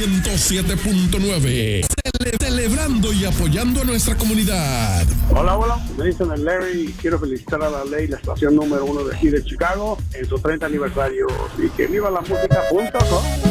107.9. Celebrando y apoyando a nuestra comunidad. Hola, hola. Me dicen el Larry y quiero felicitar a la ley, la estación número 1 de aquí de Chicago, en su 30 aniversario. Y que viva la música.com.